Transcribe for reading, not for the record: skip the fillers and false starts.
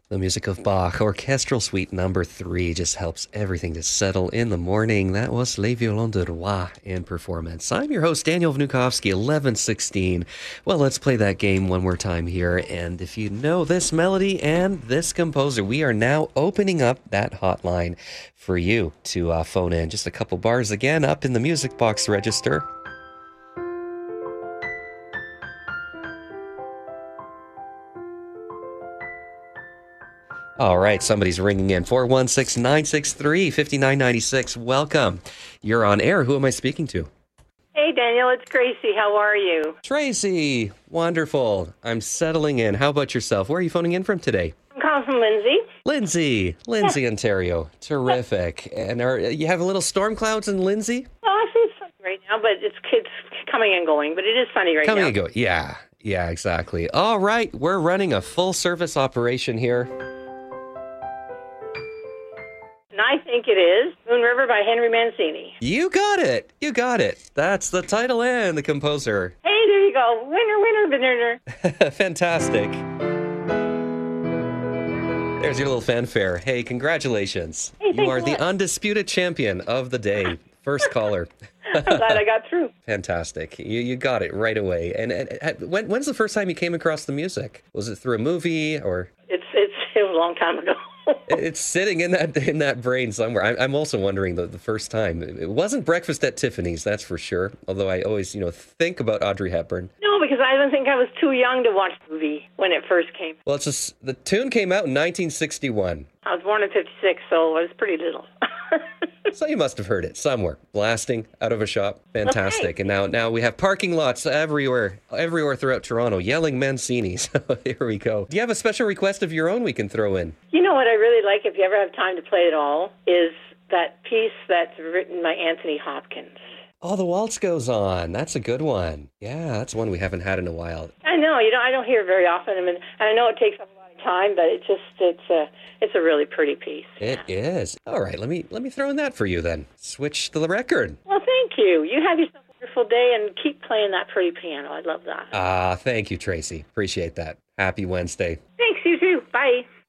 The music of Bach, Orchestral Suite number 3, just helps everything to settle in the morning. That was Les Violons de Roi in performance. I'm your host, Daniel Vnukovsky, 1116. Well, let's play that game one more time here. And if you know this melody and this composer, we are now opening up that hotline for you to phone in. Just a couple bars again up in the music box register. All right, somebody's ringing in. 416-963-5996. Welcome. You're on air. Who am I speaking to? Hey, Daniel, it's Gracie. How are you? Tracy. Wonderful. I'm settling in. How about yourself? Where are you phoning in from today? I'm calling from Lindsay. Lindsay, Ontario. Terrific. And you have a little storm clouds in Lindsay? Oh, actually, it's sunny right now, but it's coming and going, but it is sunny right now. Coming and going. Yeah, exactly. All right, we're running a full-service operation here. I think it is Moon River by Henry Mancini. You got it. That's the title and the composer. Hey, there you go. Winner. Fantastic. There's your little fanfare. Hey, congratulations. Hey, you are the undisputed champion of the day. First caller. I'm glad I got through. Fantastic. You got it right away. And when's the first time you came across the music? Was it through a movie or? It was a long time ago. It's sitting in that brain somewhere. I'm also wondering the first time. It wasn't Breakfast at Tiffany's, that's for sure. Although I always, think about Audrey Hepburn. No, because I don't think I was too young to watch the movie when it first came. Well, it's just the tune came out in 1961. I was born in 56, so I was pretty little. So you must have heard it somewhere, blasting out of a shop. Fantastic. Okay. And now we have parking lots everywhere throughout Toronto, yelling Mancini. So here we go. Do you have a special request of your own we can throw in? You know what I really like, if you ever have time to play it all, is that piece that's written by Anthony Hopkins. Oh, The Waltz Goes On. That's a good one. Yeah, that's one we haven't had in a while. I know. I don't hear it very often. And I know it takes up a lot of time, but it's a really pretty piece. It is. All right, let me throw in that for you then. Switch the record. Well, thank you. You have yourself a wonderful day and keep playing that pretty piano. I love that. Thank you, Tracy. Appreciate that. Happy Wednesday. Thanks, you too. Bye.